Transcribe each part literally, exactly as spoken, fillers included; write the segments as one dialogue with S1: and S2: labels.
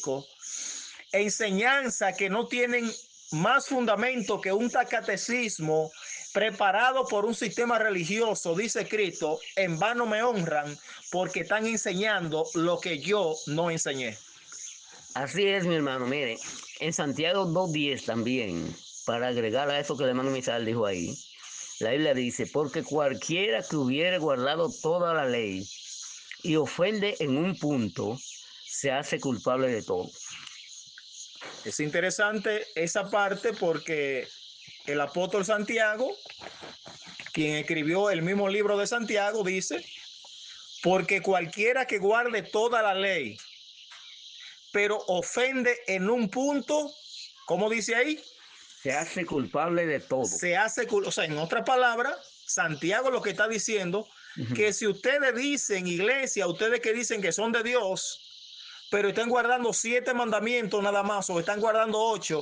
S1: católico, enseñanza que no tienen más fundamento que un catecismo preparado por un sistema religioso, dice Cristo, en vano me honran porque están enseñando lo que yo no enseñé.
S2: Así es, mi hermano. Mire, en Santiago dos diez también, para agregar a eso que el hermano Misael dijo ahí, la Biblia dice, porque cualquiera que hubiere guardado toda la ley y ofende en un punto, se hace culpable de todo.
S1: Es interesante esa parte porque el apóstol Santiago, quien escribió el mismo libro de Santiago, dice, porque cualquiera que guarde toda la ley, pero ofende en un punto, ¿cómo dice ahí?
S2: Se hace culpable de todo.
S1: Se hace, o sea, en otra palabra, Santiago lo que está diciendo, uh-huh, que si ustedes dicen, iglesia, ustedes que dicen que son de Dios, pero están guardando siete mandamientos nada más, o están guardando ocho,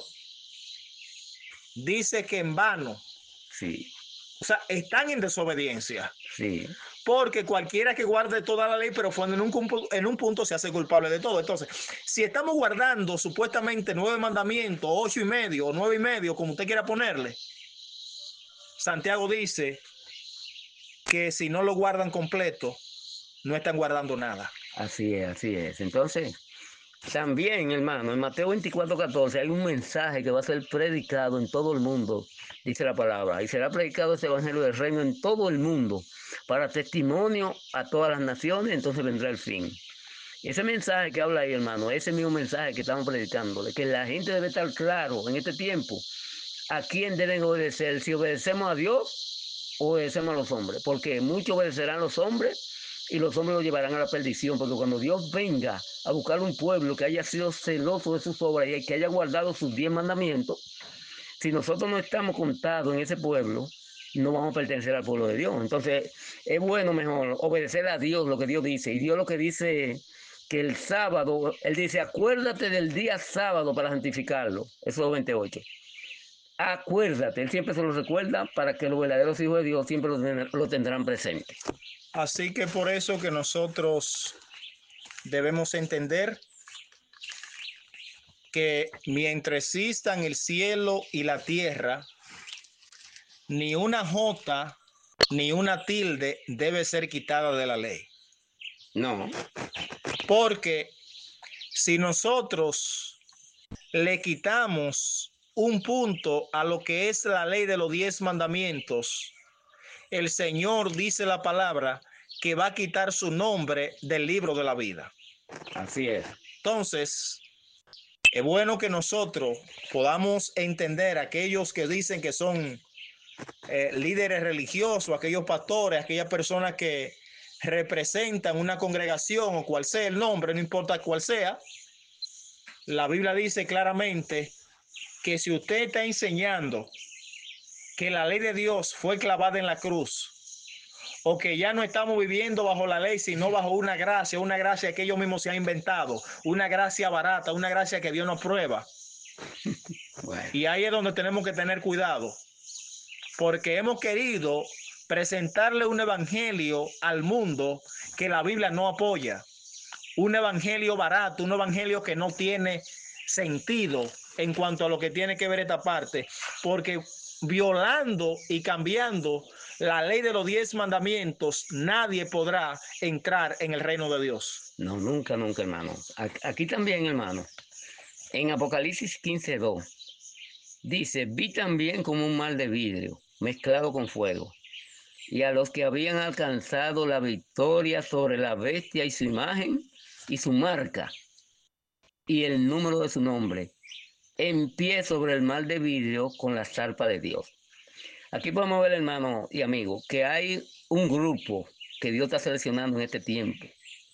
S1: dice que en vano.
S2: Sí.
S1: O sea, están en desobediencia.
S2: Sí.
S1: Porque cualquiera que guarde toda la ley, pero fue en un, en un punto se hace culpable de todo. Entonces, si estamos guardando supuestamente nueve mandamientos, ocho y medio, o nueve y medio, como usted quiera ponerle, Santiago dice que si no lo guardan completo, no están guardando nada.
S2: Así es, así es. Entonces, también, hermano, en Mateo veinticuatro catorce hay un mensaje que va a ser predicado en todo el mundo, dice la palabra, y será predicado este evangelio del reino en todo el mundo, para testimonio a todas las naciones, entonces vendrá el fin. Y ese mensaje que habla ahí, hermano, ese mismo mensaje que estamos predicando, de que la gente debe estar claro en este tiempo a quién deben obedecer, si obedecemos a Dios o obedecemos a los hombres, porque muchos obedecerán a los hombres y los hombres lo llevarán a la perdición, porque cuando Dios venga a buscar un pueblo que haya sido celoso de sus obras y que haya guardado sus diez mandamientos, si nosotros no estamos contados en ese pueblo, no vamos a pertenecer al pueblo de Dios. Entonces, es bueno mejor obedecer a Dios lo que Dios dice. Y Dios lo que dice que el sábado, Él dice, acuérdate del día sábado para santificarlo. Eso es veintiocho. Acuérdate, Él siempre se lo recuerda para que los verdaderos hijos de Dios siempre lo, ten, lo tendrán presente.
S1: Así que por eso que nosotros debemos entender que mientras existan el cielo y la tierra, ni una jota ni una tilde debe ser quitada de la ley.
S2: No.
S1: Porque si nosotros le quitamos un punto a lo que es la ley de los diez mandamientos, el Señor dice la palabra que va a quitar su nombre del libro de la vida.
S2: Así es.
S1: Entonces, es bueno que nosotros podamos entender a aquellos que dicen que son eh, líderes religiosos, aquellos pastores, aquellas personas que representan una congregación o cual sea el nombre, no importa cuál sea. La Biblia dice claramente que si usted está enseñando que la ley de Dios fue clavada en la cruz, o que ya no estamos viviendo bajo la ley, sino bajo una gracia, una gracia que ellos mismos se han inventado, una gracia barata, una gracia que Dios nos prueba. Bueno. Y ahí es donde tenemos que tener cuidado, porque hemos querido presentarle un evangelio al mundo que la Biblia no apoya. Un evangelio barato, un evangelio que no tiene sentido en cuanto a lo que tiene que ver esta parte, porque violando y cambiando la ley de los diez mandamientos, nadie podrá entrar en el reino de Dios.
S2: No, nunca, nunca, hermano. Aquí también, hermano, en Apocalipsis quince dos, dice, vi también como un mar de vidrio mezclado con fuego, y a los que habían alcanzado la victoria sobre la bestia y su imagen y su marca y el número de su nombre, en pie sobre el mar de vidrio con la zarpa de Dios. Aquí podemos ver, hermano y amigo, que hay un grupo que Dios está seleccionando en este tiempo,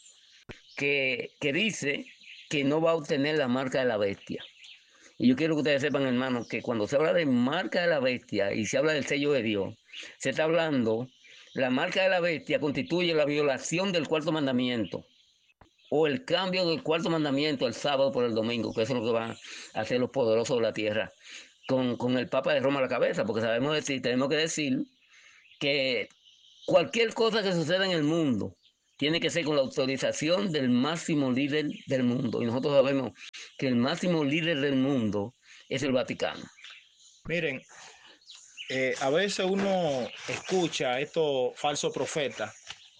S2: que, que dice que no va a obtener la marca de la bestia. Y yo quiero que ustedes sepan, hermano, que cuando se habla de marca de la bestia y se habla del sello de Dios, se está hablando, la marca de la bestia constituye la violación del cuarto mandamiento o el cambio del cuarto mandamiento el sábado por el domingo, que eso es lo que van a hacer los poderosos de la tierra, con, con el Papa de Roma a la cabeza, porque sabemos decir, tenemos que decir que cualquier cosa que suceda en el mundo tiene que ser con la autorización del máximo líder del mundo. Y nosotros sabemos que el máximo líder del mundo es el Vaticano.
S1: Miren, eh, a veces uno escucha estos falsos profetas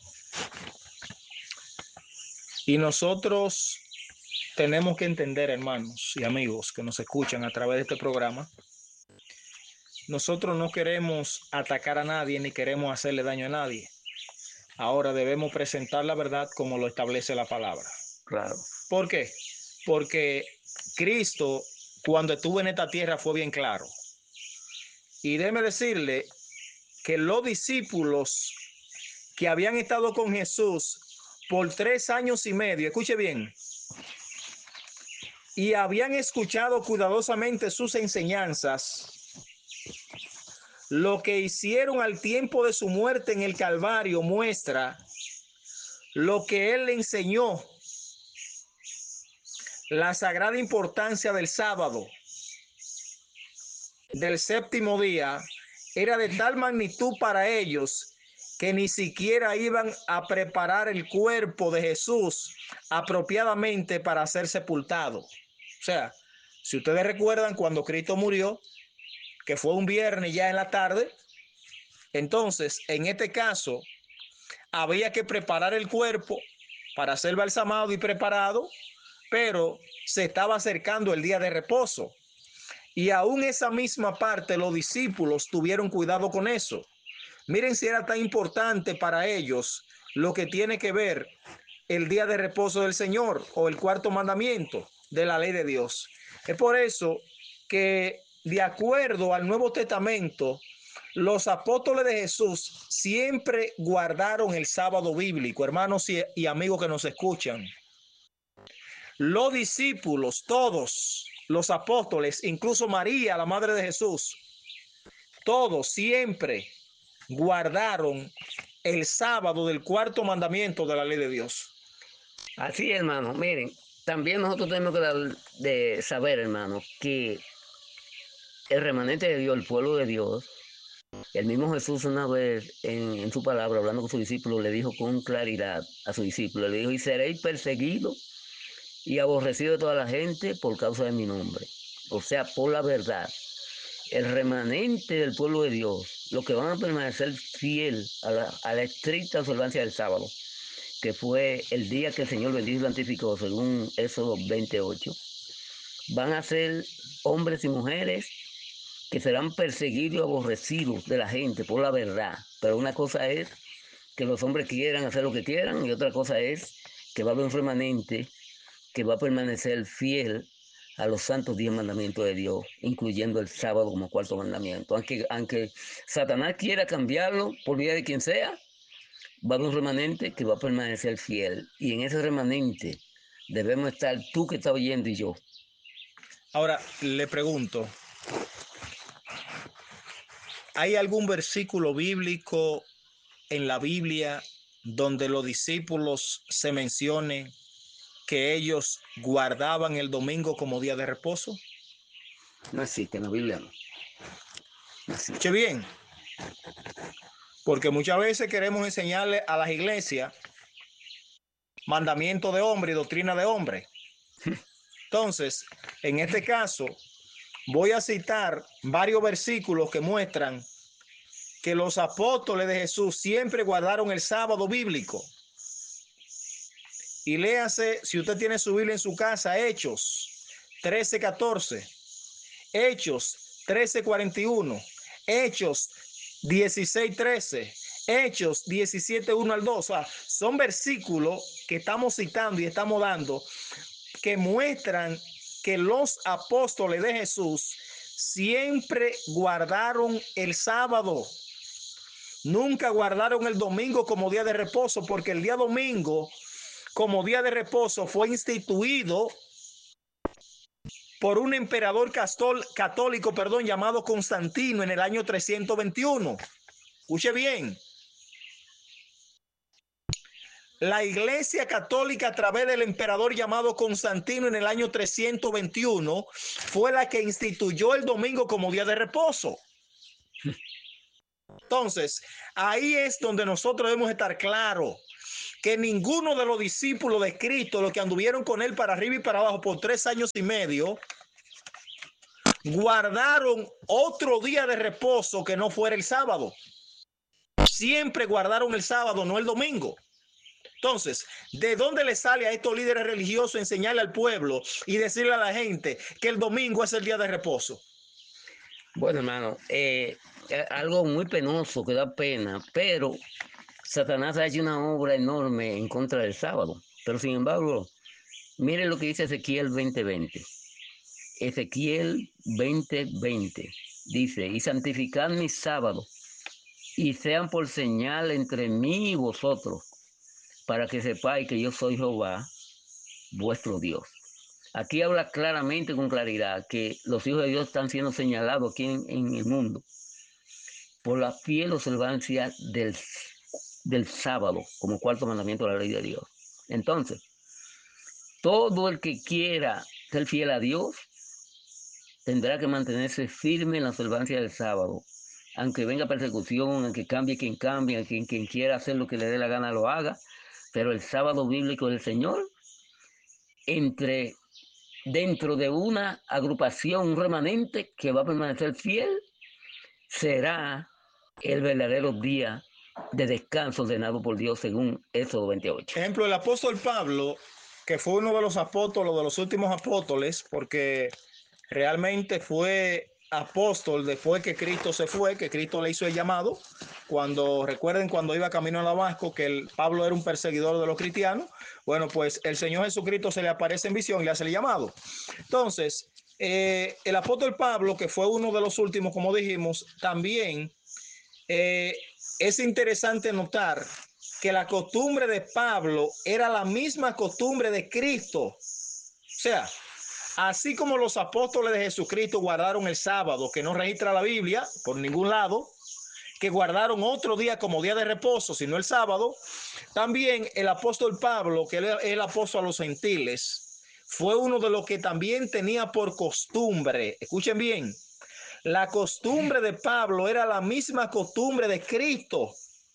S1: y nosotros tenemos que entender, hermanos y amigos que nos escuchan a través de este programa, nosotros no queremos atacar a nadie ni queremos hacerle daño a nadie. Ahora debemos presentar la verdad como lo establece la palabra.
S2: Claro.
S1: ¿Por qué? Porque Cristo, cuando estuvo en esta tierra, fue bien claro. Y déjeme decirle que los discípulos que habían estado con Jesús por tres años y medio, escuche bien, y habían escuchado cuidadosamente sus enseñanzas, lo que hicieron al tiempo de su muerte en el Calvario muestra lo que él le enseñó, la sagrada importancia del sábado, del séptimo día, era de tal magnitud para ellos que ni siquiera iban a preparar el cuerpo de Jesús apropiadamente para ser sepultado. O sea, si ustedes recuerdan cuando Cristo murió, que fue un viernes ya en la tarde, entonces en este caso había que preparar el cuerpo para ser balsamado y preparado, pero se estaba acercando el día de reposo. Y aún esa misma parte los discípulos tuvieron cuidado con eso. Miren si era tan importante para ellos lo que tiene que ver el día de reposo del Señor o el cuarto mandamiento de la ley de Dios. Es por eso que de acuerdo al Nuevo Testamento, los apóstoles de Jesús siempre guardaron el sábado bíblico, hermanos y, y amigos que nos escuchan. Los discípulos, todos los apóstoles, incluso María, la madre de Jesús, todos siempre guardaron el sábado del cuarto mandamiento de la ley de Dios.
S2: Así, hermano, miren, también nosotros tenemos que dar de saber, hermano, que el remanente de Dios, el pueblo de Dios, el mismo Jesús una vez en, en su palabra, hablando con sus discípulos, le dijo con claridad a sus discípulos, le dijo, y seréis perseguidos y aborrecidos de toda la gente por causa de mi nombre. O sea, por la verdad. El remanente del pueblo de Dios, los que van a permanecer fiel a la, a la estricta observancia del sábado, que fue el día que el Señor bendijo y santificó, según Éxodo veintiocho, van a ser hombres y mujeres que serán perseguidos y aborrecidos de la gente por la verdad. Pero una cosa es que los hombres quieran hacer lo que quieran y otra cosa es que va a haber un remanente que va a permanecer fiel a los santos diez mandamientos de Dios, incluyendo el sábado como cuarto mandamiento. Aunque, aunque Satanás quiera cambiarlo por vía de quien sea, va a haber un remanente que va a permanecer fiel. Y en ese remanente debemos estar tú que estás oyendo y yo.
S1: Ahora, le pregunto, ¿hay algún versículo bíblico en la Biblia donde los discípulos se mencione que ellos guardaban el domingo como día de reposo?
S2: No existe en la Biblia, no. No existe.
S1: Escuche bien, porque muchas veces queremos enseñarle a las iglesias mandamiento de hombre y doctrina de hombre. Entonces, en este caso, voy a citar varios versículos que muestran que los apóstoles de Jesús siempre guardaron el sábado bíblico. Y léase, si usted tiene su Biblia en su casa, Hechos trece catorce, Hechos trece cuarenta y uno, Hechos dieciséis trece, Hechos diecisiete uno al dos. O sea, son versículos que estamos citando y estamos dando que muestran que los apóstoles de Jesús siempre guardaron el sábado. Nunca guardaron el domingo como día de reposo, porque el día domingo como día de reposo fue instituido por un emperador católico, perdón, llamado Constantino en el año trescientos veintiuno. Escuche bien. La Iglesia Católica, a través del emperador llamado Constantino en el año trescientos veintiuno, fue la que instituyó el domingo como día de reposo. Entonces, ahí es donde nosotros debemos estar claros que ninguno de los discípulos de Cristo, los que anduvieron con él para arriba y para abajo por tres años y medio, guardaron otro día de reposo que no fuera el sábado. Siempre guardaron el sábado, no el domingo. Entonces, ¿de dónde le sale a estos líderes religiosos enseñarle al pueblo y decirle a la gente que el domingo es el día de reposo?
S2: Bueno, hermano, eh, es algo muy penoso que da pena, pero Satanás ha hecho una obra enorme en contra del sábado. Pero sin embargo, mire lo que dice Ezequiel veinte veinte. Ezequiel veinte veinte dice: y santificad mis sábados, y sean por señal entre mí y vosotros, para que sepáis que yo soy Jehová, vuestro Dios. Aquí habla claramente, con claridad, que los hijos de Dios están siendo señalados aquí en, en el mundo por la fiel observancia del, del sábado, como cuarto mandamiento de la ley de Dios. Entonces, todo el que quiera ser fiel a Dios tendrá que mantenerse firme en la observancia del sábado. Aunque venga persecución, aunque cambie quien cambie, aunque quien quiera hacer lo que le dé la gana lo haga, pero el sábado bíblico del Señor, entre, dentro de una agrupación, un remanente que va a permanecer fiel, será el verdadero día de descanso ordenado por Dios según Éxodo veintiocho.
S1: Ejemplo, el apóstol Pablo, que fue uno de los apóstoles, de los últimos apóstoles, porque realmente fue apóstol después que Cristo se fue, que Cristo le hizo el llamado. Cuando, recuerden, cuando iba camino a Damasco, que el, Pablo era un perseguidor de los cristianos. Bueno, pues el Señor Jesucristo se le aparece en visión y le hace el llamado. Entonces, eh, el apóstol Pablo, que fue uno de los últimos, como dijimos, también eh, es interesante notar que la costumbre de Pablo era la misma costumbre de Cristo. O sea, así como los apóstoles de Jesucristo guardaron el sábado, que no registra la Biblia por ningún lado, que guardaron otro día como día de reposo, sino el sábado, también el apóstol Pablo, que es el apóstol a los gentiles, fue uno de los que también tenía por costumbre, escuchen bien, la costumbre de Pablo era la misma costumbre de Cristo,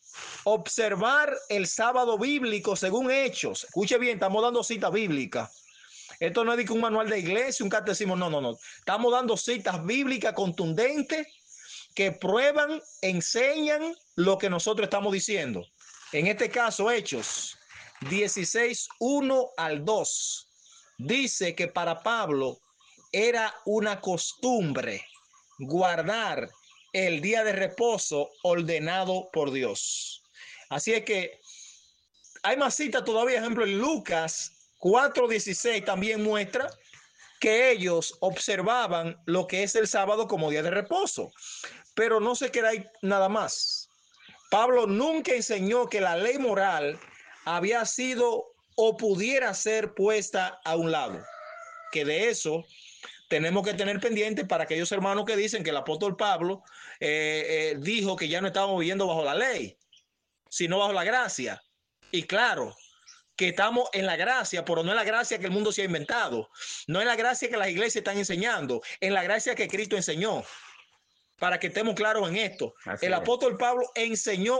S1: observar el sábado bíblico según Hechos. Escuche bien, estamos dando cita bíblica. Esto no es un manual de iglesia, un catecismo, no, no, no. Estamos dando citas bíblicas contundentes que prueban, enseñan lo que nosotros estamos diciendo. En este caso, Hechos dieciséis, uno al dos, dice que para Pablo era una costumbre guardar el día de reposo ordenado por Dios. Así es que hay más citas todavía, ejemplo, en Lucas cuatro dieciséis también muestra que ellos observaban lo que es el sábado como día de reposo. Pero no se queda ahí nada más. Pablo nunca enseñó que la ley moral había sido o pudiera ser puesta a un lado. Que de eso tenemos que tener pendiente para aquellos hermanos que dicen que el apóstol Pablo eh, eh, dijo que ya no estábamos viviendo bajo la ley, sino bajo la gracia. Y claro, que estamos en la gracia, pero no es la gracia que el mundo se ha inventado, no es la gracia que las iglesias están enseñando, es la gracia que Cristo enseñó, para que estemos claros en esto. Así el es. Apóstol Pablo enseñó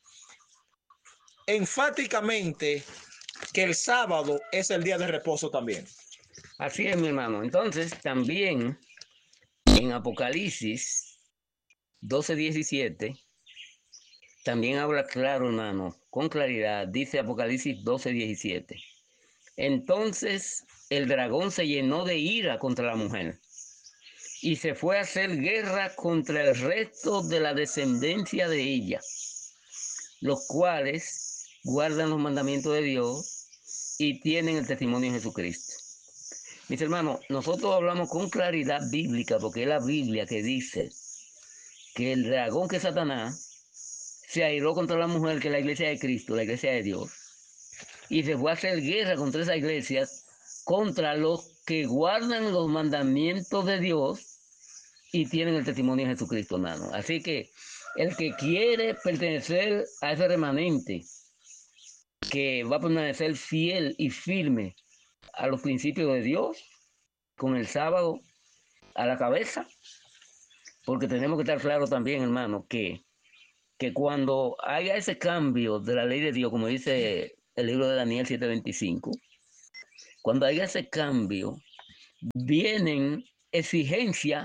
S1: enfáticamente que el sábado es el día de reposo también.
S2: Así es, mi hermano. Entonces, también en Apocalipsis doce diecisiete, también habla claro, hermano, con claridad. Dice Apocalipsis doce diecisiete. Entonces el dragón se llenó de ira contra la mujer y se fue a hacer guerra contra el resto de la descendencia de ella, los cuales guardan los mandamientos de Dios y tienen el testimonio de Jesucristo. Mis hermanos, nosotros hablamos con claridad bíblica, porque es la Biblia que dice que el dragón, que es Satanás, se airó contra la mujer, que es la iglesia de Cristo, la iglesia de Dios, y se fue a hacer guerra contra esas iglesias, contra los que guardan los mandamientos de Dios y tienen el testimonio de Jesucristo, hermano. Así que el que quiere pertenecer a ese remanente, que va a permanecer fiel y firme a los principios de Dios, con el sábado a la cabeza, porque tenemos que estar claros también, hermano, que, que cuando haya ese cambio de la ley de Dios, como dice el libro de Daniel siete veinticinco, cuando haya ese cambio, vienen exigencias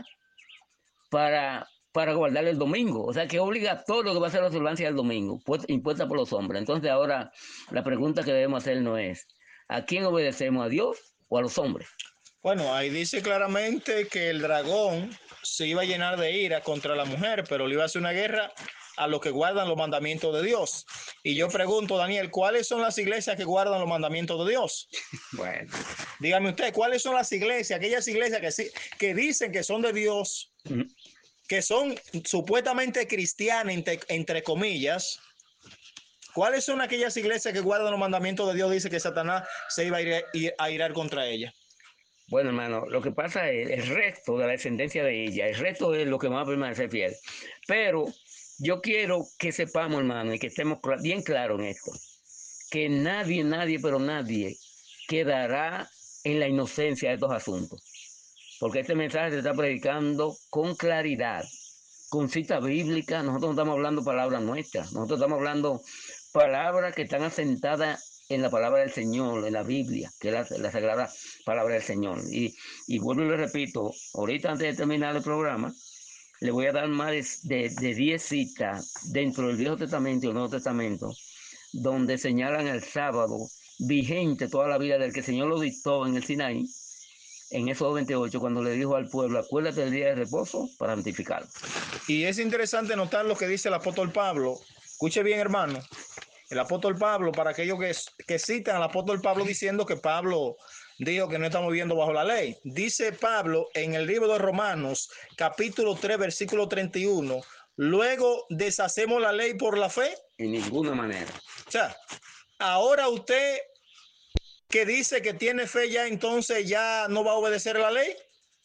S2: para, para guardar el domingo. O sea que es obligatorio que va a ser la observancia del domingo, pues, impuesta por los hombres. Entonces ahora la pregunta que debemos hacer no es, ¿a quién obedecemos? ¿A Dios o a los hombres?
S1: Bueno, ahí dice claramente que el dragón se iba a llenar de ira contra la mujer, pero le iba a hacer una guerra a los que guardan los mandamientos de Dios. Y yo pregunto, Daniel, ¿cuáles son las iglesias que guardan los mandamientos de Dios?
S2: Bueno.
S1: Dígame usted, ¿cuáles son las iglesias, aquellas iglesias que, que dicen que son de Dios, uh-huh, que son supuestamente cristianas, entre, entre comillas? ¿Cuáles son aquellas iglesias que guardan los mandamientos de Dios? Dice que Satanás se iba a ir a irar contra ellas.
S2: Bueno, hermano, lo que pasa es el resto de la descendencia de ella, el resto es lo que va a permanecer fiel. Pero yo quiero que sepamos, hermano, y que estemos bien claros en esto, que nadie, nadie, pero nadie quedará en la inocencia de estos asuntos. Porque este mensaje se está predicando con claridad, con cita bíblica. Nosotros no estamos hablando palabras nuestras, nosotros estamos hablando palabras que están asentadas en la palabra del Señor, en la Biblia, que es la, la sagrada palabra del Señor. Y, y vuelvo y le repito, ahorita antes de terminar el programa, le voy a dar más de, de diez citas dentro del Viejo Testamento y el Nuevo Testamento, donde señalan el sábado vigente toda la vida del que el Señor lo dictó en el Sinaí, en Éxodo veintiocho, cuando le dijo al pueblo, acuérdate del día de reposo para santificarlo.
S1: Y es interesante notar lo que dice el apóstol Pablo. Escuche bien, hermano. El apóstol Pablo, para aquellos que, que citan al apóstol Pablo diciendo que Pablo dijo que no estamos viviendo bajo la ley. Dice Pablo en el libro de Romanos, capítulo tres, versículo treinta y uno, luego deshacemos la ley por la fe.
S2: En ninguna manera.
S1: O sea, ahora usted que dice que tiene fe ya, entonces ya no va a obedecer la ley.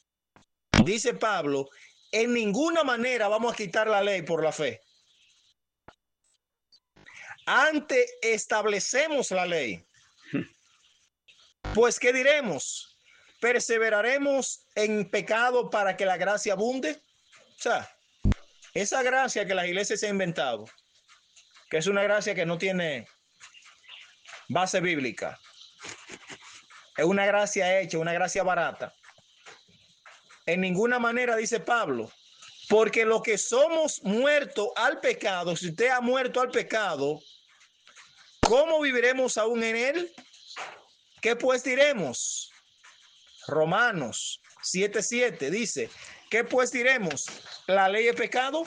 S1: Dice Pablo, en ninguna manera vamos a quitar la ley por la fe. Antes establecemos la ley. Pues, ¿qué diremos? ¿Perseveraremos en pecado para que la gracia abunde? O sea, esa gracia que las iglesias se han inventado, que es una gracia que no tiene base bíblica, es una gracia hecha, una gracia barata. En ninguna manera, dice Pablo, porque lo que somos muertos al pecado, si usted ha muerto al pecado, ¿cómo viviremos aún en él? ¿Qué pues diremos? Romanos siete siete dice, ¿qué pues diremos? ¿La ley es pecado?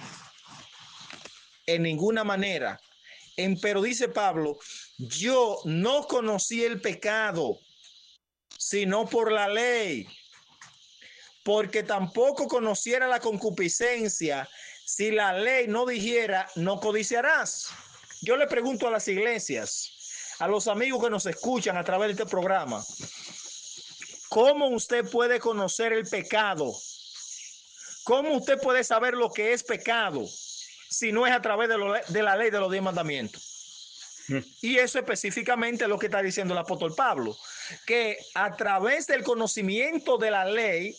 S1: En ninguna manera. En, pero dice Pablo, yo no conocí el pecado, sino por la ley, porque tampoco conociera la concupiscencia si la ley no dijera, no codiciarás. Yo le pregunto a las iglesias, a los amigos que nos escuchan a través de este programa, ¿cómo usted puede conocer el pecado? ¿Cómo usted puede saber lo que es pecado si no es a través de, lo, de la ley de los diez mandamientos? Y eso específicamente es lo que está diciendo el apóstol Pablo, que a través del conocimiento de la ley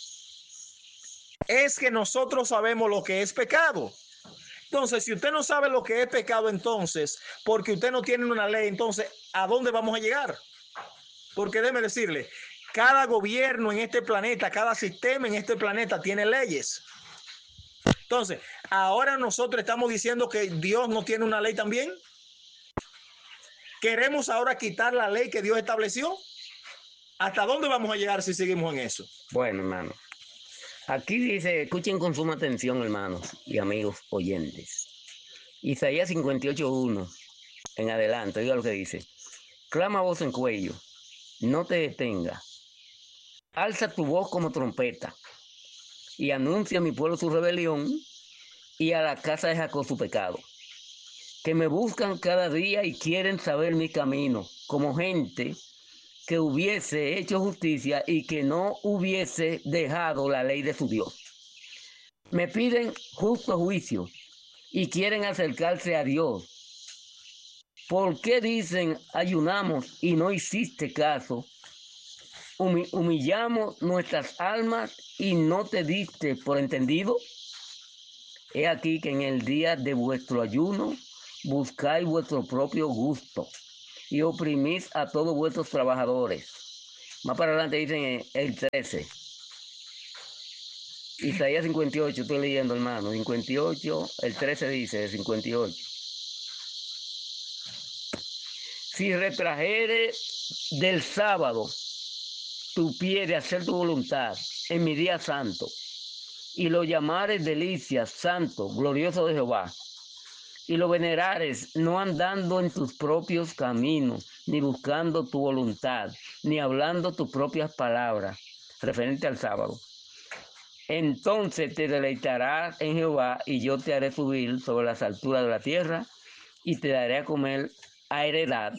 S1: es que nosotros sabemos lo que es pecado. Entonces, si usted no sabe lo que es pecado, entonces, porque usted no tiene una ley, entonces, ¿a dónde vamos a llegar? Porque déjeme decirle, cada gobierno en este planeta, cada sistema en este planeta tiene leyes. Entonces, ahora nosotros estamos diciendo que Dios no tiene una ley también. ¿Queremos ahora quitar la ley que Dios estableció? ¿Hasta dónde vamos a llegar si seguimos en eso?
S2: Bueno, hermano, aquí dice, escuchen con suma atención, hermanos y amigos oyentes. Isaías cincuenta y ocho uno, en adelante, oiga lo que dice. Clama voz en cuello, no te detengas. Alza tu voz como trompeta y anuncia a mi pueblo su rebelión y a la casa de Jacob su pecado. Que me buscan cada día y quieren saber mi camino, como gente que hubiese hecho justicia y que no hubiese dejado la ley de su Dios. Me piden justo juicio y quieren acercarse a Dios. ¿Por qué dicen ayunamos y no hiciste caso? Humillamos nuestras almas y no te diste por entendido. He aquí que en el día de vuestro ayuno buscáis vuestro propio gusto y oprimís a todos vuestros trabajadores. Más para adelante dicen el trece. Isaías cincuenta y ocho, estoy leyendo, hermano. cincuenta y ocho, el trece dice, cincuenta y ocho. Si retrajere del sábado tu pie de hacer tu voluntad en mi día santo, y lo llamares delicia, santo, glorioso de Jehová, y lo venerares, no andando en tus propios caminos, ni buscando tu voluntad, ni hablando tus propias palabras, referente al sábado. Entonces te deleitarás en Jehová, y yo te haré subir sobre las alturas de la tierra, y te daré a comer a heredad,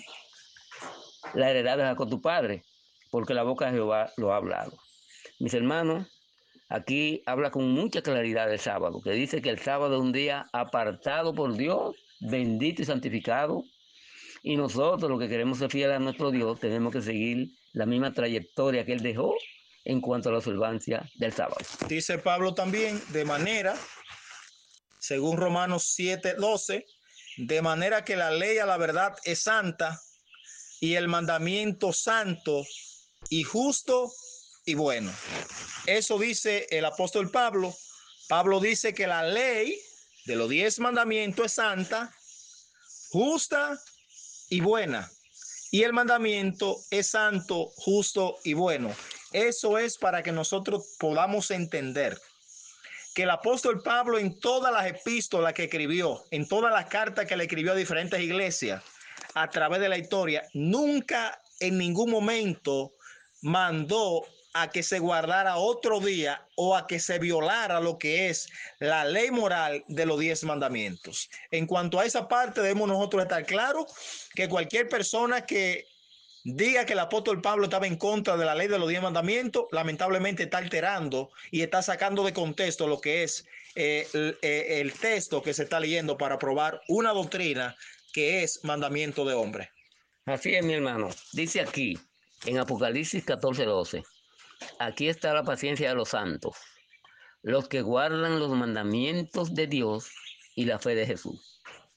S2: la heredad de Jacob tu padre, porque la boca de Jehová lo ha hablado. Mis hermanos, aquí habla con mucha claridad del sábado, que dice que el sábado es un día apartado por Dios, bendito y santificado, y nosotros los que queremos ser fieles a nuestro Dios tenemos que seguir la misma trayectoria que Él dejó en cuanto a la observancia del sábado.
S1: Dice Pablo también, de manera, según Romanos siete doce, de manera que la ley a la verdad es santa y el mandamiento santo y justo y bueno. Eso dice el apóstol Pablo. Pablo dice que la ley de los diez mandamientos es santa, justa y buena. Y el mandamiento es santo, justo y bueno. Eso es para que nosotros podamos entender que el apóstol Pablo en todas las epístolas que escribió, en todas las cartas que le escribió a diferentes iglesias a través de la historia, nunca en ningún momento mandó a que se guardara otro día o a que se violara lo que es la ley moral de los diez mandamientos. En cuanto a esa parte, debemos nosotros estar claros que cualquier persona que diga que el apóstol Pablo estaba en contra de la ley de los diez mandamientos, lamentablemente está alterando y está sacando de contexto lo que es eh, el, el texto que se está leyendo para probar una doctrina que es mandamiento de hombre.
S2: Así es, mi hermano. Dice aquí, en Apocalipsis catorce doce, aquí está la paciencia de los santos, los que guardan los mandamientos de Dios y la fe de Jesús.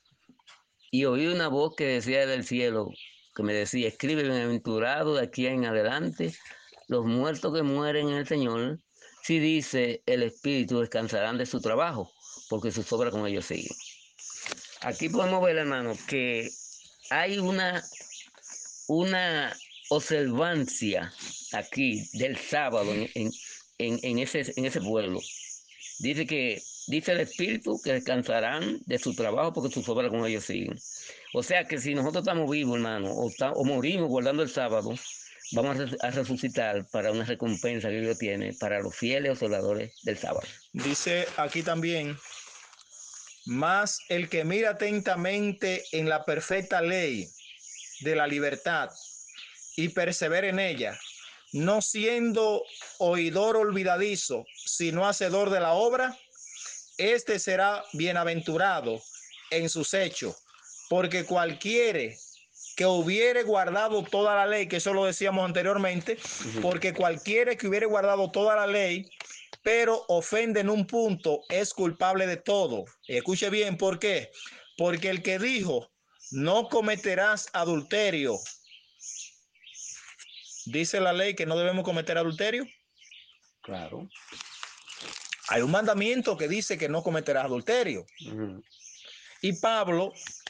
S2: Y oí una voz que decía del cielo, que me decía, escribe, bienaventurado de aquí en adelante, los muertos que mueren en el Señor, si dice el Espíritu, descansarán de su trabajo, porque sus obras con ellos siguen. Aquí podemos ver, hermano, que hay una, una observancia aquí del sábado en, en, en, en, ese, en ese pueblo. Dice que dice el Espíritu que descansarán de su trabajo porque sus obras con ellos siguen. O sea que si nosotros estamos vivos, hermano, o, está, o morimos guardando el sábado, vamos a, a resucitar para una recompensa que Dios tiene para los fieles observadores del sábado.
S1: Dice aquí también, mas el que mira atentamente en la perfecta ley de la libertad y persevera en ella, no siendo oidor olvidadizo, sino hacedor de la obra, este será bienaventurado en sus hechos, porque cualquiera que hubiere guardado toda la ley, que eso lo decíamos anteriormente, porque cualquiera que hubiere guardado toda la ley, pero ofende en un punto, es culpable de todo. Escuche bien, ¿por qué? Porque el que dijo, no cometerás adulterio, dice la ley que no debemos cometer adulterio.
S2: Claro.
S1: Hay un mandamiento que dice que no cometerás adulterio. Uh-huh. Y Pablo,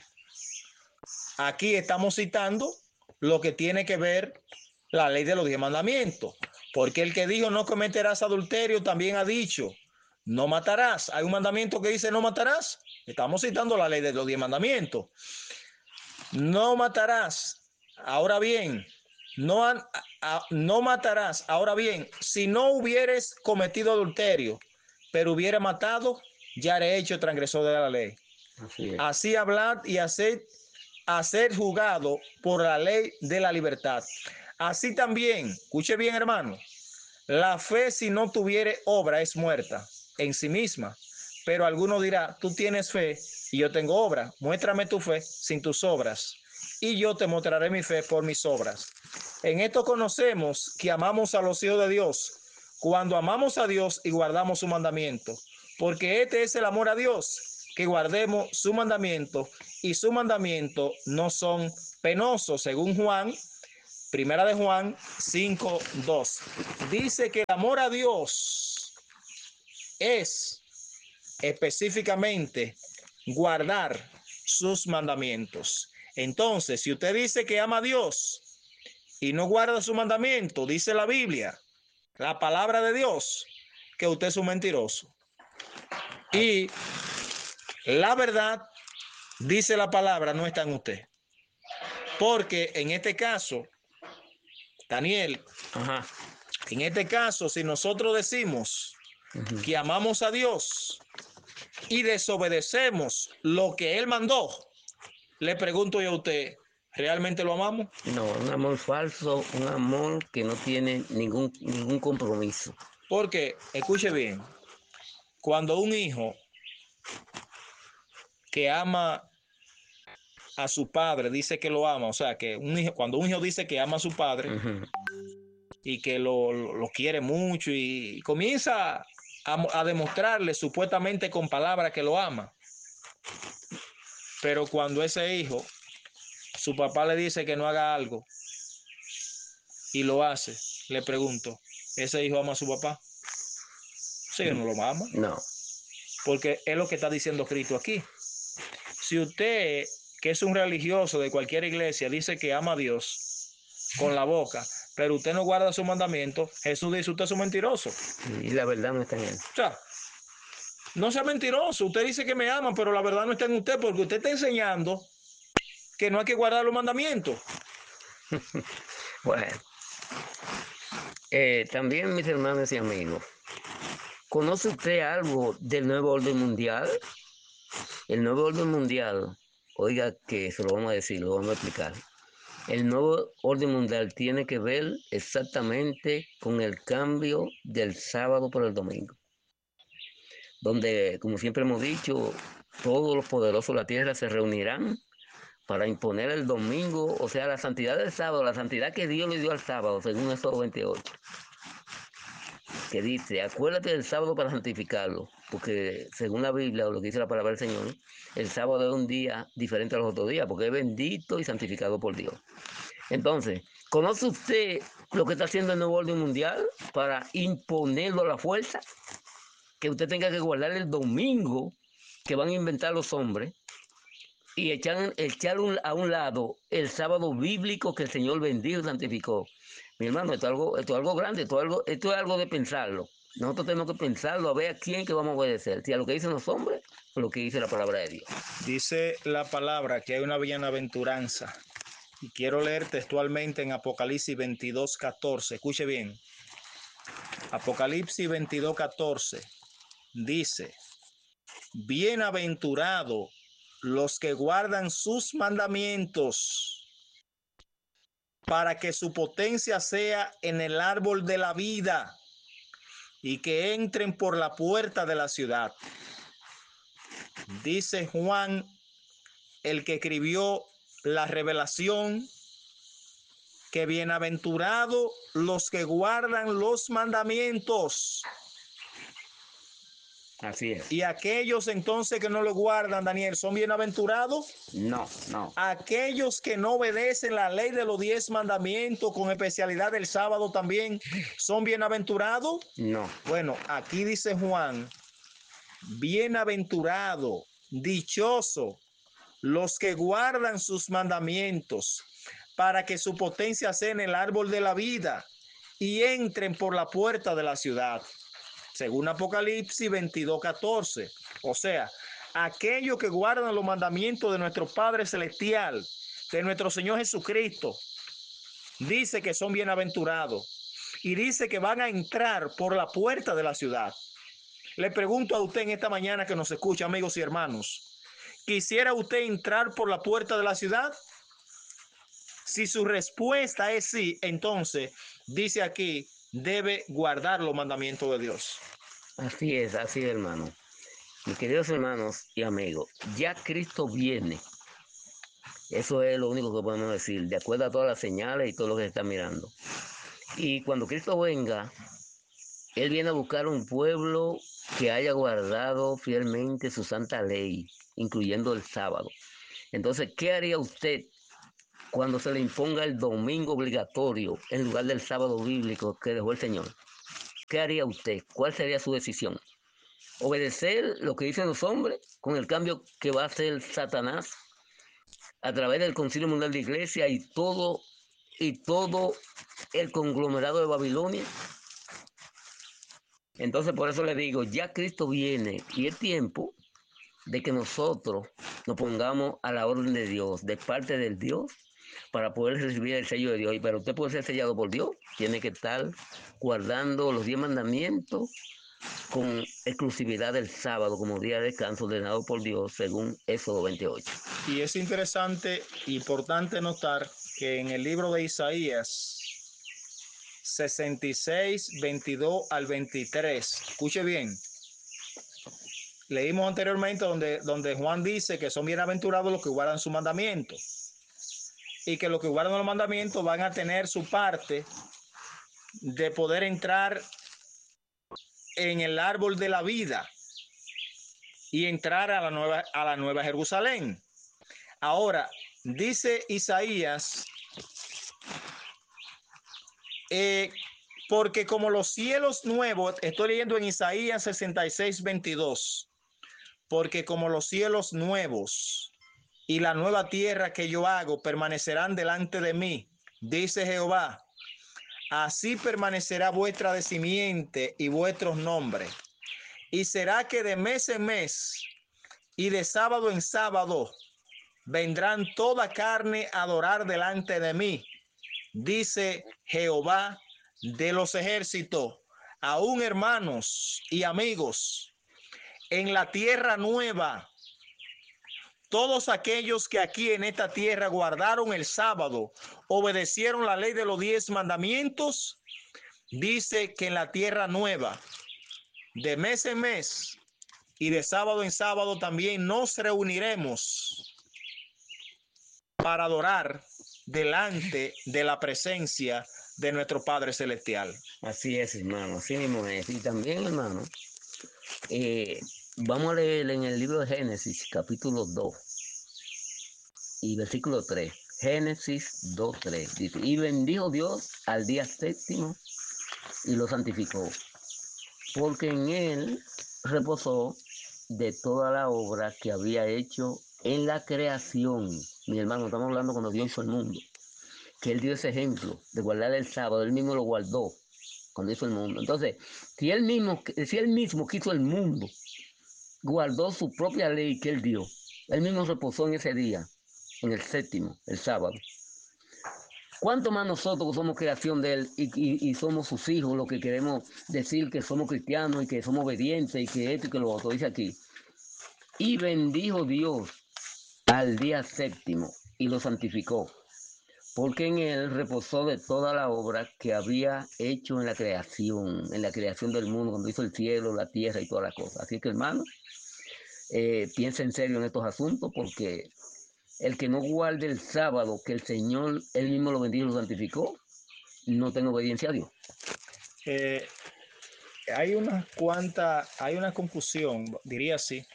S1: aquí estamos citando lo que tiene que ver la ley de los diez mandamientos. Porque el que dijo no cometerás adulterio también ha dicho no matarás. Hay un mandamiento que dice no matarás. Estamos citando la ley de los diez mandamientos. No matarás. Ahora bien, no, a, a, no matarás. Ahora bien, si no hubieres cometido adulterio, pero hubiera matado, ya eres hecho transgresor de la ley. Así, es. Así hablad y hacer, hacer juzgado por la ley de la libertad. Así también, escuche bien, hermano, la fe si no tuviere obra es muerta en sí misma. Pero alguno dirá, tú tienes fe y yo tengo obra. Muéstrame tu fe sin tus obras y yo te mostraré mi fe por mis obras. En esto conocemos que amamos a los hijos de Dios cuando amamos a Dios y guardamos su mandamiento. Porque este es el amor a Dios, que guardemos su mandamiento, y su mandamiento no son penoso, según Juan, primera de Juan cinco, dos. Dice que el amor a Dios es específicamente guardar sus mandamientos. Entonces, si usted dice que ama a Dios y no guarda su mandamiento, dice la Biblia, la palabra de Dios, que usted es un mentiroso. Y la verdad, dice la palabra, no está en usted. Porque en este caso, Daniel,
S2: Ajá.
S1: en este caso, si nosotros decimos uh-huh. que amamos a Dios y desobedecemos lo que Él mandó, le pregunto yo a usted, ¿realmente lo amamos?
S2: No, un amor falso, un amor que no tiene ningún, ningún compromiso.
S1: Porque, escuche bien, cuando un hijo que ama a su padre dice que lo ama, o sea, que un hijo, cuando un hijo dice que ama a su padre uh-huh. y que lo, lo, lo quiere mucho y comienza a, a demostrarle supuestamente con palabras que lo ama, pero cuando ese hijo, su papá le dice que no haga algo y lo hace, le pregunto, ¿ese hijo ama a su papá? Sí, no lo ama.
S2: No.
S1: Porque es lo que está diciendo Cristo aquí. Si usted, que es un religioso de cualquier iglesia, dice que ama a Dios con la boca, pero usted no guarda su mandamiento, Jesús dice, usted es un mentiroso.
S2: Y la verdad no está en él.
S1: O sea, no sea mentiroso. Usted dice que me ama, pero la verdad no está en usted, porque usted está enseñando que no hay que guardar los mandamientos.
S2: Bueno, eh, también mis hermanos y amigos, ¿conoce usted algo del nuevo orden mundial? El nuevo orden mundial, oiga que se lo vamos a decir, lo vamos a explicar. El nuevo orden mundial tiene que ver exactamente con el cambio del sábado por el domingo, donde, como siempre hemos dicho, todos los poderosos de la tierra se reunirán para imponer el domingo, o sea, la santidad del sábado, la santidad que Dios le dio al sábado, según Éxodo veintiocho, que dice, acuérdate del sábado para santificarlo, porque según la Biblia, o lo que dice la palabra del Señor, el sábado es un día diferente a los otros días, porque es bendito y santificado por Dios. Entonces, ¿conoce usted lo que está haciendo el nuevo orden mundial para imponerlo a la fuerza? Que usted tenga que guardar el domingo que van a inventar los hombres y echar, echar un, a un lado el sábado bíblico que el Señor bendijo y santificó. Mi hermano, esto es algo, esto es algo grande, esto es algo, esto es algo de pensarlo. Nosotros tenemos que pensarlo, a ver a quién que vamos a obedecer, si a lo que dicen los hombres o lo que dice la palabra de Dios.
S1: Dice la palabra que hay una bienaventuranza. Y quiero leer textualmente en Apocalipsis veintidós, catorce. Escuche bien. Apocalipsis veintidós, catorce. Dice, bienaventurados los que guardan sus mandamientos, para que su potencia sea en el árbol de la vida y que entren por la puerta de la ciudad. Dice Juan, el que escribió la revelación, que bienaventurados los que guardan los mandamientos.
S2: Así es.
S1: Y aquellos entonces que no lo guardan, Daniel, ¿son bienaventurados?
S2: No, no.
S1: Aquellos que no obedecen la ley de los diez mandamientos, con especialidad del sábado también, ¿son bienaventurados?
S2: No.
S1: Bueno, aquí dice Juan, bienaventurado, dichoso, los que guardan sus mandamientos, para que su potencia sea en el árbol de la vida y entren por la puerta de la ciudad. Según Apocalipsis veintidós, catorce. O sea, aquellos que guardan los mandamientos de nuestro Padre Celestial, de nuestro Señor Jesucristo, dice que son bienaventurados y dice que van a entrar por la puerta de la ciudad. Le pregunto a usted en esta mañana que nos escucha, amigos y hermanos, ¿quisiera usted entrar por la puerta de la ciudad? Si su respuesta es sí, entonces dice aquí, debe guardar los mandamientos de Dios.
S2: Así es, así es, hermano. Mis queridos hermanos y amigos, ya Cristo viene. Eso es lo único que podemos decir, de acuerdo a todas las señales y todo lo que se está mirando. Y cuando Cristo venga, Él viene a buscar un pueblo que haya guardado fielmente su santa ley, incluyendo el sábado. Entonces, ¿qué haría usted cuando se le imponga el domingo obligatorio en lugar del sábado bíblico que dejó el Señor? ¿Qué haría usted? ¿Cuál sería su decisión? ¿Obedecer lo que dicen los hombres con el cambio que va a hacer Satanás a través del Concilio Mundial de Iglesia y todo, y todo el conglomerado de Babilonia? Entonces, por eso le digo, ya Cristo viene y es tiempo de que nosotros nos pongamos a la orden de Dios, de parte del Dios, para poder recibir el sello de Dios. Y para usted poder ser sellado por Dios, tiene que estar guardando los diez mandamientos con exclusividad del sábado como día de descanso ordenado por Dios, según Éxodo veintiocho.
S1: Y es interesante, importante notar que en el libro de Isaías sesenta y seis, veintidós al veintitrés, escuche bien, leímos anteriormente donde, donde Juan dice que son bienaventurados los que guardan su mandamiento y que los que guardan los mandamientos van a tener su parte de poder entrar en el árbol de la vida y entrar a la nueva, a la nueva Jerusalén. Ahora, dice Isaías, eh, porque como los cielos nuevos, estoy leyendo en Isaías sesenta y seis, veintidós, porque como los cielos nuevos y la nueva tierra que yo hago permanecerán delante de mí, dice Jehová, así permanecerá vuestra de simiente y vuestros nombres. Y será que de mes en mes y de sábado en sábado vendrán toda carne a adorar delante de mí, dice Jehová de los ejércitos. Aún hermanos y amigos, en la tierra nueva, todos aquellos que aquí en esta tierra guardaron el sábado, obedecieron la ley de los diez mandamientos, dice que en la tierra nueva, de mes en mes y de sábado en sábado también nos reuniremos para adorar delante de la presencia de nuestro Padre Celestial.
S2: Así es, hermano, así mismo es. Y también, hermano, eh, vamos a leer en el libro de Génesis, capítulo dos y versículo tres. Génesis dos, tres. Dice, y bendijo Dios al día séptimo y lo santificó, porque en él reposó de toda la obra que había hecho en la creación. Mi hermano, estamos hablando cuando Dios hizo el mundo, que él dio ese ejemplo de guardar el sábado, él mismo lo guardó cuando hizo el mundo. Entonces, si él mismo, si él mismo que hizo el mundo, guardó su propia ley que él dio, él mismo reposó en ese día, en el séptimo, el sábado. ¿Cuánto más nosotros que somos creación de él y, y, y somos sus hijos, lo que queremos decir que somos cristianos y que somos obedientes y que esto y que lo otro? Dice aquí, y bendijo Dios al día séptimo y lo santificó, porque en él reposó de toda la obra que había hecho en la creación, en la creación del mundo, cuando hizo el cielo, la tierra y todas las cosas. Así que, hermano, eh, piensa en serio en estos asuntos, porque el que no guarde el sábado, que el Señor, él mismo lo bendijo y lo santificó, no tiene obediencia a Dios.
S1: Eh, hay una cuanta, hay una confusión, diría así,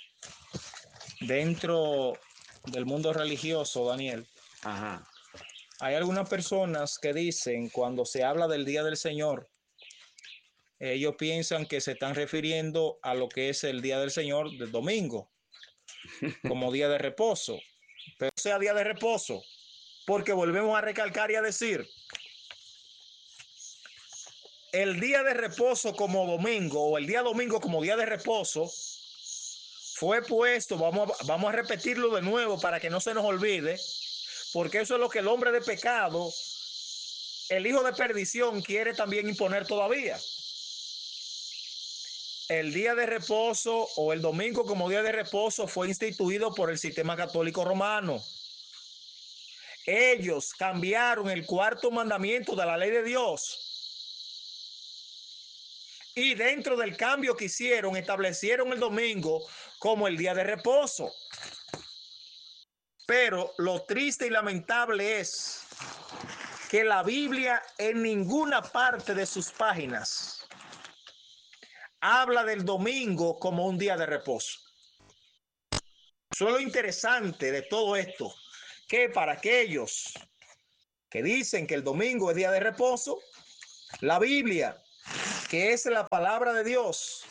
S1: dentro del mundo religioso, Daniel.
S2: Ajá.
S1: Hay algunas personas que dicen, cuando se habla del Día del Señor, ellos piensan que se están refiriendo a lo que es el Día del Señor del domingo, como día de reposo. Pero sea día de reposo, porque volvemos a recalcar y a decir, el día de reposo como domingo o el día domingo como día de reposo fue puesto, vamos a, vamos a repetirlo de nuevo para que no se nos olvide, porque eso es lo que el hombre de pecado, el hijo de perdición, quiere también imponer todavía. El día de reposo o el domingo como día de reposo fue instituido por el sistema católico romano. Ellos cambiaron el cuarto mandamiento de la ley de Dios y dentro del cambio que hicieron establecieron el domingo como el día de reposo. Pero lo triste y lamentable es que la Biblia en ninguna parte de sus páginas habla del domingo como un día de reposo. Eso es lo interesante de todo esto, que para aquellos que dicen que el domingo es día de reposo, la Biblia, que es la palabra de Dios,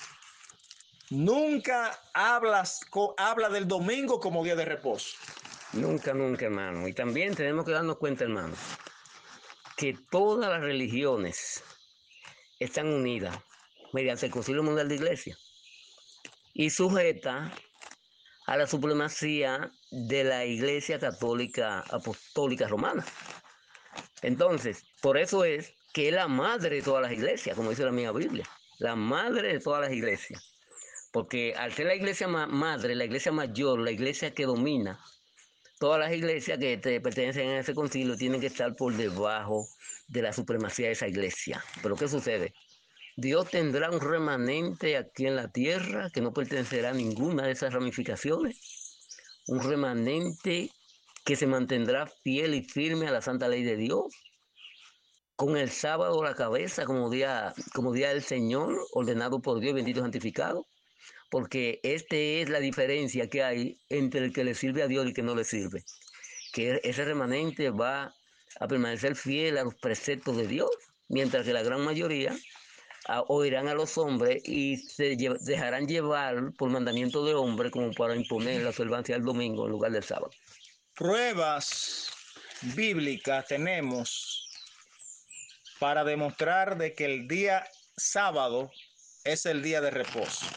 S1: nunca hablas, habla del domingo como día de reposo.
S2: Nunca, nunca, hermano. Y también tenemos que darnos cuenta, hermano, que todas las religiones están unidas mediante el Concilio Mundial de Iglesia y sujetas a la supremacía de la Iglesia Católica Apostólica Romana. Entonces, por eso es que es la madre de todas las iglesias, como dice la misma Biblia, la madre de todas las iglesias. Porque al ser la iglesia madre, la iglesia mayor, la iglesia que domina, todas las iglesias que te pertenecen a ese concilio tienen que estar por debajo de la supremacía de esa iglesia. Pero ¿qué sucede? Dios tendrá un remanente aquí en la tierra que no pertenecerá a ninguna de esas ramificaciones. Un remanente que se mantendrá fiel y firme a la santa ley de Dios, con el sábado a la cabeza como día, como día del Señor, ordenado por Dios, bendito y santificado, porque esta es la diferencia que hay entre el que le sirve a Dios y el que no le sirve, que ese remanente va a permanecer fiel a los preceptos de Dios, mientras que la gran mayoría a, oirán a los hombres y se lle dejarán llevar por mandamiento de hombre como para imponer la observancia del domingo en lugar del sábado.
S1: Pruebas bíblicas tenemos para demostrar de que el día sábado es el día de reposo.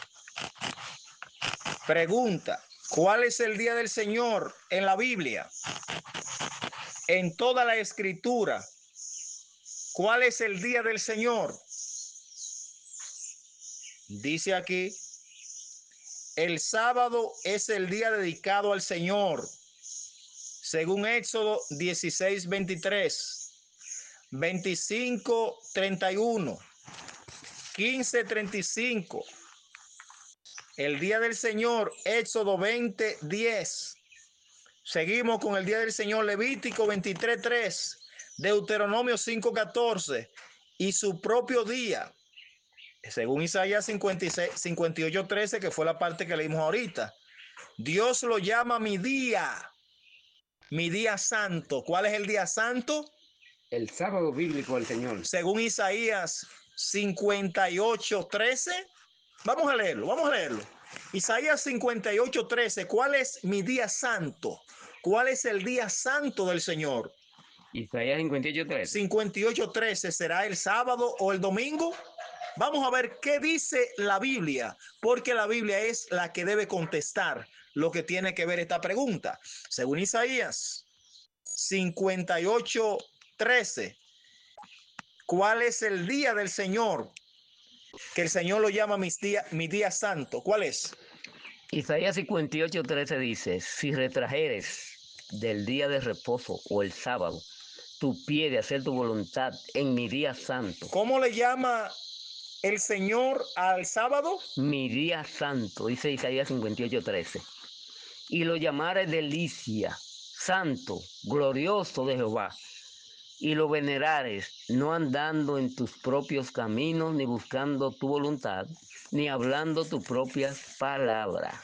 S1: Pregunta, ¿cuál es el día del Señor en la Biblia? En toda la escritura, ¿cuál es el día del Señor? Dice aquí, el sábado es el día dedicado al Señor, según Éxodo dieciséis, veintitrés, veinticinco, treinta y uno, quince, treinta y cinco. El día del Señor, Éxodo veinte, diez. Seguimos con el día del Señor, Levítico veintitrés, tres, Deuteronomio cinco, catorce. Y su propio día, según Isaías cincuenta y seis, cincuenta y ocho, trece, que fue la parte que leímos ahorita. Dios lo llama mi día, mi día santo. ¿Cuál es el día santo?
S2: El sábado bíblico del Señor.
S1: Según Isaías cincuenta y ocho, trece. Vamos a leerlo, vamos a leerlo. Isaías cincuenta y ocho, trece. ¿Cuál es mi día santo? ¿Cuál es el día santo del Señor?
S2: Isaías cincuenta y ocho, trece.
S1: cincuenta y ocho, trece. ¿Será el sábado o el domingo? Vamos a ver qué dice la Biblia, porque la Biblia es la que debe contestar lo que tiene que ver esta pregunta. Según Isaías cincuenta y ocho, trece, ¿cuál es el día del Señor? Que el Señor lo llama mi día, mi día santo. ¿Cuál es?
S2: Isaías cincuenta y ocho, trece dice, si retrajeres del día de reposo o el sábado tu pie de hacer tu voluntad en mi día santo.
S1: ¿Cómo le llama el Señor al sábado?
S2: Mi día santo, dice Isaías cincuenta y ocho, trece. Y lo llamares delicia, santo, glorioso de Jehová. Y lo venerares, no andando en tus propios caminos, ni buscando tu voluntad, ni hablando tus propias palabras.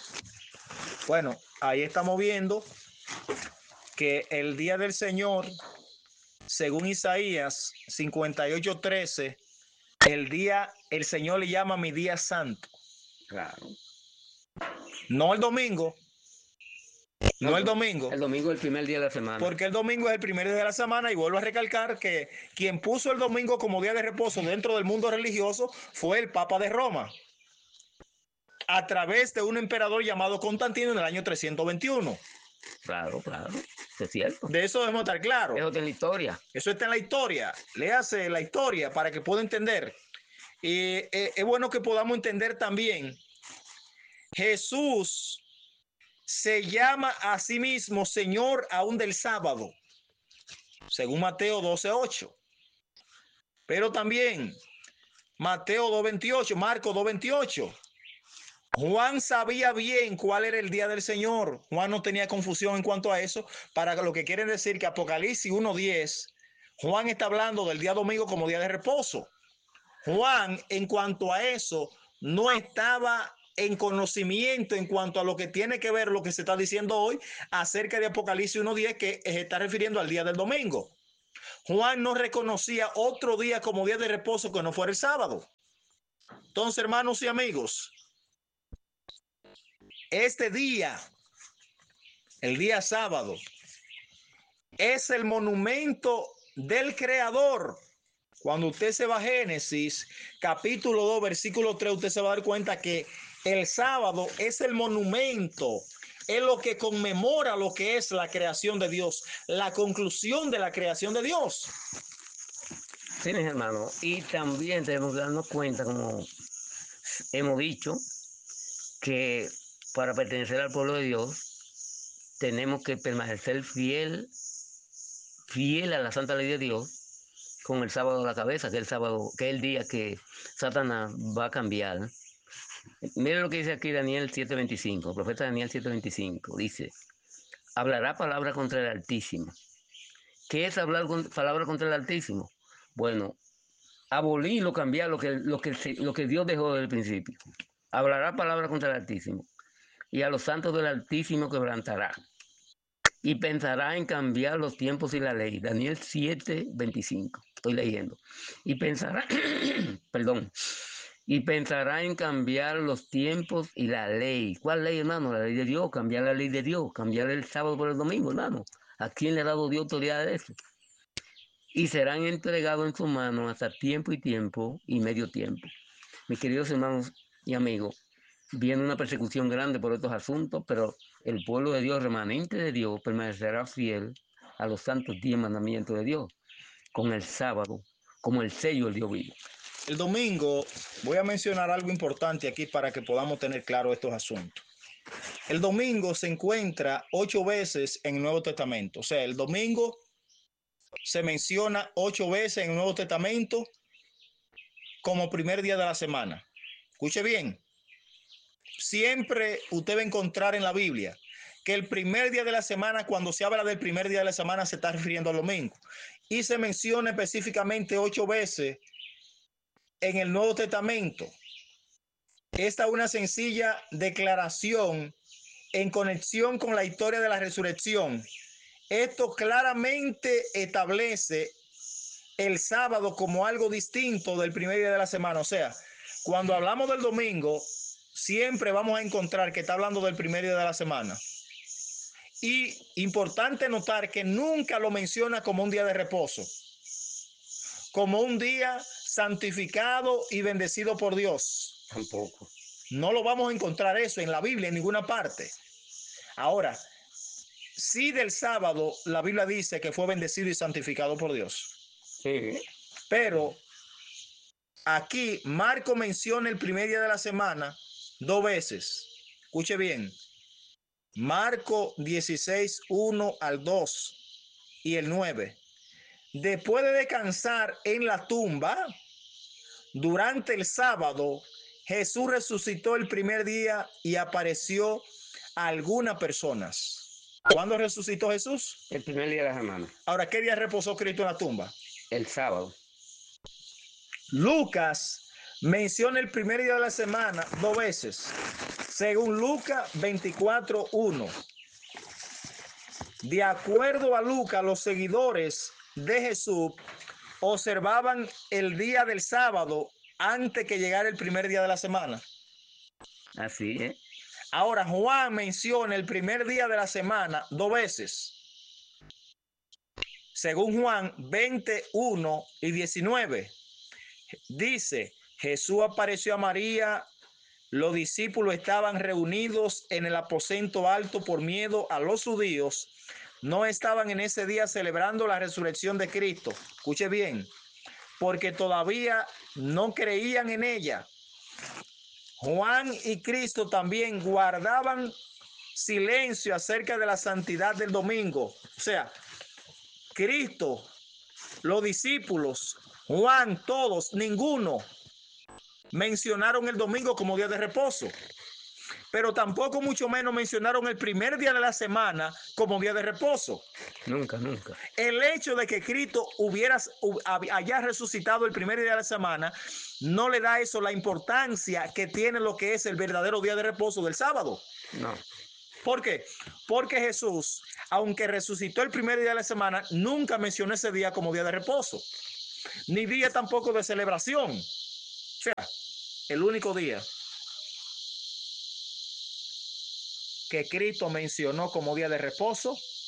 S1: Bueno, ahí estamos viendo que el día del Señor, según Isaías cincuenta y ocho, trece, el día, el Señor le llama mi día santo.
S2: Claro.
S1: No el domingo. No, no el domingo.
S2: El domingo es el primer día de la semana.
S1: Porque el domingo es el primer día de la semana, y vuelvo a recalcar que quien puso el domingo como día de reposo dentro del mundo religioso fue el Papa de Roma, a través de un emperador llamado Constantino en el año trescientos veintiuno.
S2: Claro, claro, es cierto.
S1: De eso debemos estar claros.
S2: Eso está en la historia.
S1: Eso está en la historia. Léase la historia para que pueda entender. Y eh, es bueno que podamos entender también. Jesús se llama a sí mismo Señor aún del sábado, según Mateo doce, ocho. Pero también Mateo dos, veintiocho, Marcos dos, veintiocho. Juan sabía bien cuál era el día del Señor. Juan no tenía confusión en cuanto a eso, para lo que quieren decir que Apocalipsis uno, diez, Juan está hablando del día domingo como día de reposo. Juan, en cuanto a eso, no estaba en conocimiento en cuanto a lo que tiene que ver lo que se está diciendo hoy acerca de Apocalipsis uno diez, que se está refiriendo al día del domingo. Juan no reconocía otro día como día de reposo que no fuera el sábado. Entonces, hermanos y amigos, este día, el día sábado, es el monumento del Creador. Cuando usted se va a Génesis, capítulo dos, versículo tres, usted se va a dar cuenta que el sábado es el monumento, es lo que conmemora lo que es la creación de Dios, la conclusión de la creación de Dios.
S2: Sí, mis hermanos, y también tenemos que darnos cuenta, como hemos dicho, que para pertenecer al pueblo de Dios tenemos que permanecer fiel, fiel a la santa ley de Dios, con el sábado a la cabeza, que es el sábado, que es el día que Satanás va a cambiar. Mire lo que dice aquí Daniel siete veinticinco, el profeta Daniel siete veinticinco, dice, hablará palabra contra el Altísimo. ¿Qué es hablar con, palabra contra el Altísimo? Bueno, abolir o cambiar lo que, lo, que se, lo que Dios dejó desde el principio. Hablará palabra contra el Altísimo, y a los santos del Altísimo quebrantará, y pensará en cambiar los tiempos y la ley. Daniel siete veinticinco, estoy leyendo. Y pensará, perdón, y pensará en cambiar los tiempos y la ley. ¿Cuál ley, hermano? La ley de Dios, cambiar la ley de Dios, cambiar el sábado por el domingo, hermano. ¿A quién le ha dado Dios autoridad de eso? Y serán entregados en su mano hasta tiempo y tiempo y medio tiempo. Mis queridos hermanos y amigos, viene una persecución grande por estos asuntos, pero el pueblo de Dios, remanente de Dios, permanecerá fiel a los santos diez mandamientos de Dios, con el sábado, como el sello del Dios vivo.
S1: El domingo, voy a mencionar algo importante aquí para que podamos tener claro estos asuntos. El domingo se encuentra ocho veces en el Nuevo Testamento. O sea, el domingo se menciona ocho veces en el Nuevo Testamento como primer día de la semana. Escuche bien. Siempre usted va a encontrar en la Biblia que el primer día de la semana, cuando se habla del primer día de la semana, se está refiriendo al domingo. Y se menciona específicamente ocho veces en el Nuevo Testamento. Esta es una sencilla declaración en conexión con la historia de la resurrección. Esto claramente establece el sábado como algo distinto del primer día de la semana. O sea, cuando hablamos del domingo, siempre vamos a encontrar que está hablando del primer día de la semana. Y importante notar que nunca lo menciona como un día de reposo, como un día santificado y bendecido por Dios.
S2: Tampoco.
S1: No lo vamos a encontrar eso en la Biblia en ninguna parte. Ahora, sí, del sábado la Biblia dice que fue bendecido y santificado por Dios.
S2: Sí.
S1: Pero aquí Marco menciona el primer día de la semana dos veces. Escuche bien. Marco dieciséis, uno al dos y el nueve. Después de descansar en la tumba, durante el sábado, Jesús resucitó el primer día y apareció a algunas personas. ¿Cuándo resucitó Jesús?
S2: El primer día de la semana.
S1: Ahora, ¿qué día reposó Cristo en la tumba?
S2: El sábado.
S1: Lucas menciona el primer día de la semana dos veces, según Lucas veinticuatro, uno. De acuerdo a Lucas, los seguidores de Jesús observaban el día del sábado antes que llegara el primer día de la semana.
S2: Así es.
S1: Ahora, Juan menciona el primer día de la semana dos veces. Según Juan veintiuno y diecinueve, dice, Jesús apareció a María, los discípulos estaban reunidos en el aposento alto por miedo a los judíos. No estaban en ese día celebrando la resurrección de Cristo. Escuche bien, porque todavía no creían en ella. Juan y Cristo también guardaban silencio acerca de la santidad del domingo. O sea, Cristo, los discípulos, Juan, todos, ninguno mencionaron el domingo como día de reposo. pero tampoco mucho menos mencionaron el primer día de la semana como día de reposo.
S2: Nunca, nunca.
S1: El hecho de que Cristo hubiera, haya resucitado el primer día de la semana no le da eso la importancia que tiene lo que es el verdadero día de reposo del sábado.
S2: No.
S1: ¿Por qué? Porque Jesús, aunque resucitó el primer día de la semana, nunca mencionó ese día como día de reposo, ni día tampoco de celebración. O sea, el único día que Cristo mencionó como día de reposo